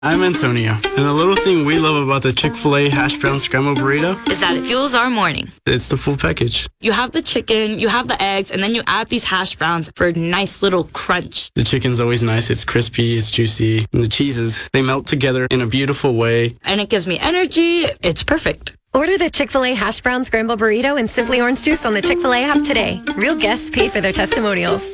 I'm Antonio, and the little thing we love about the Chick-fil-A hash brown scrambled burrito is that it fuels our morning. It's the full package. You have the chicken, you have the eggs, and then you add these hash browns for a nice little crunch. The chicken's always nice. It's crispy, it's juicy, and the cheeses, they melt together in a beautiful way. And it gives me energy. It's perfect. Order the Chick-fil-A hash brown scrambled burrito and Simply Orange Juice on the Chick-fil-A app today. Real guests pay for their testimonials.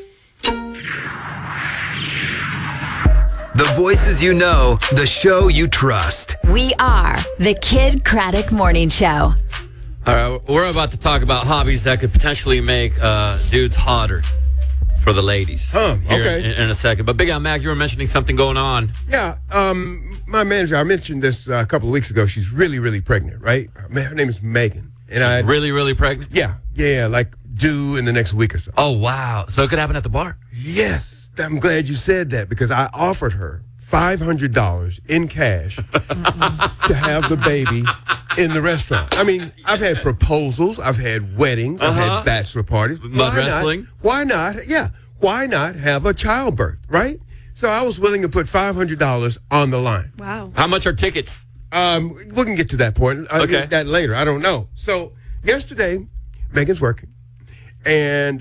The voices you know, the show you trust. We are the Kid Craddock Morning Show. All right, we're about to talk about hobbies that could potentially make dudes hotter for the ladies. Okay. In a second. But Big Al Mac, you were mentioning something going on. Yeah, my manager, I mentioned this a couple of weeks ago. She's really, really pregnant, right? Her name is Megan. And Really, really pregnant? Yeah, like due in the next week or so. Oh, wow. So it could happen at the bar? Yes, I'm glad you said that because I offered her $500 in cash to have the baby in the restaurant. I mean, I've had proposals, I've had weddings, I've had bachelor parties. Mud wrestling? Why not? Yeah, why not have a childbirth, right? So I was willing to put $500 on the line. Wow. How much are tickets? We can get to that point. I'll get that later. I don't know. So yesterday, Megan's working. And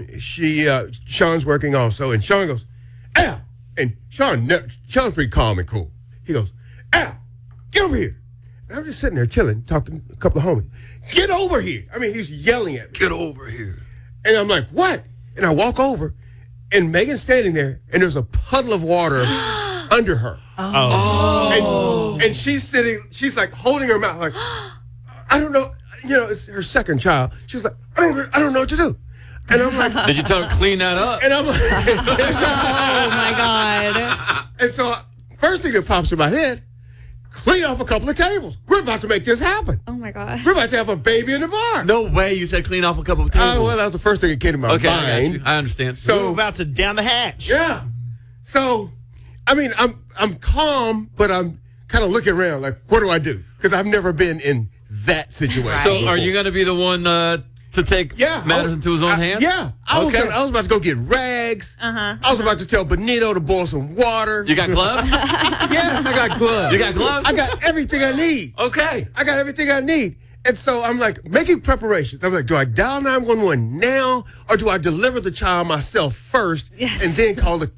Sean's working also. And Sean goes, Al. And Sean's pretty calm and cool. He goes, Al, get over here. And I'm just sitting there chilling, talking to a couple of homies. Get over here. I mean, he's yelling at me. Get over here. And I'm like, what? And I walk over, and Megan's standing there, and there's a puddle of water under her. And she's sitting, she's like holding her mouth, like, I don't know. You know, it's her second child. She's like, I don't know what to do. And I'm like, did you tell her to clean that up? And I'm like, oh my God. And so, first thing that pops in my head, clean off a couple of tables. We're about to make this happen. Oh my God. We're about to have a baby in the bar. No way you said clean off a couple of tables. Well, that was the first thing that came to my mind. I understand. So we're about to down the hatch. Yeah. So, I mean, I'm calm, but I'm kind of looking around like, what do I do? Because I've never been in that situation. So are you going to be the one to take matters into his own hands? Yeah. I was about to go get rags. I was about to tell Benito to boil some water. You got gloves? Yes, I got gloves. You got gloves? I got everything I need. Okay. I got everything I need. And so I'm like making preparations. I'm like, do I dial 911 now or do I deliver the child myself first and then call the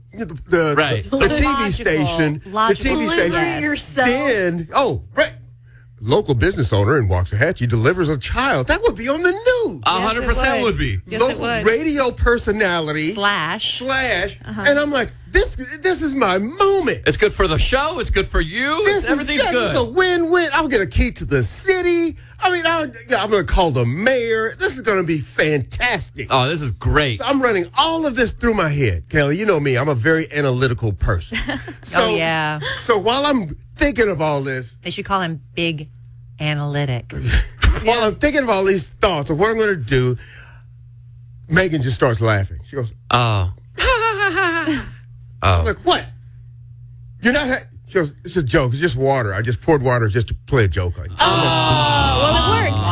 TV station? The TV station. Yourself. Then, local business owner in Waxahachie delivers a child. That would be on the news. 100% would be. Local radio personality slash. And I'm like, this is my moment. It's good for the show. It's good for you. Everything's good. This is a win-win. I'll get a key to the city. I mean, I'm going to call the mayor. This is going to be fantastic. Oh, this is great. So I'm running all of this through my head. Kelly, you know me. I'm a very analytical person. So while I'm thinking of all this. They should call him Big Analytic. While I'm thinking of all these thoughts of what I'm going to do, Megan just starts laughing. She goes, oh. I'm like, what? You're not... She goes, it's a joke. It's just water. I just poured water just to play a joke on you. Well, it worked.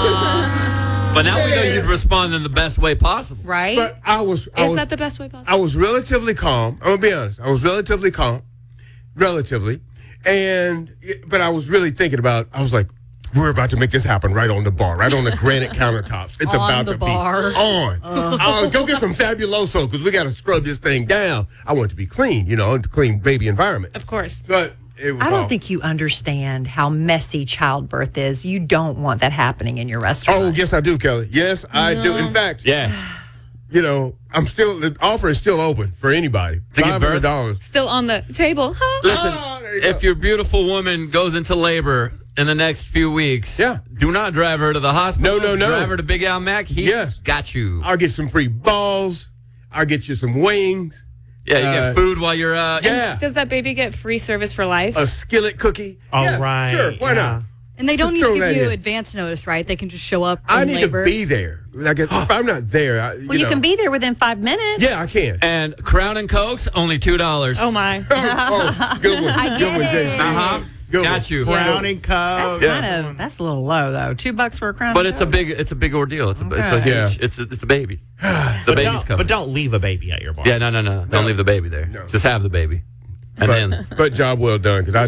But now we know you'd respond in the best way possible. Right? But Is that the best way possible? I was relatively calm. I'm going to be honest. I was relatively calm. Relatively. But I was really thinking about, I was like, we're about to make this happen right on the bar, right on the granite countertops. It's about to be on. I'll go get some Fabuloso because we got to scrub this thing down. I want it to be clean, a clean baby environment. Of course. But it was I don't think you understand how messy childbirth is. You don't want that happening in your restaurant. Oh, yes, I do, Kelly. Yes, I do. In fact, the offer is still open for anybody. $500. Still on the table. Huh? Listen, if your beautiful woman goes into labor in the next few weeks, do not drive her to the hospital. No. Drive her to Big Al Mac. He's got you. I'll get some free balls. I'll get you some wings. Yeah, you get food while you're... Does that baby get free service for life? A skillet cookie. Right. Sure, why not? And they don't need to give you advance notice, right? They can just show up I need labor. to be there. Like if I'm not there, you can be there within 5 minutes. Yeah, I can. And Crown and Cokes, only $2. Oh, my. Good one. I get it. Got you. Crown and Coke. That's a little low though. $2 for a crown. But it's a big ordeal. It's a baby. The baby's coming. But don't leave a baby at your bar. Yeah, no. Don't leave the baby there. No. Just have the baby. And then, but job well done because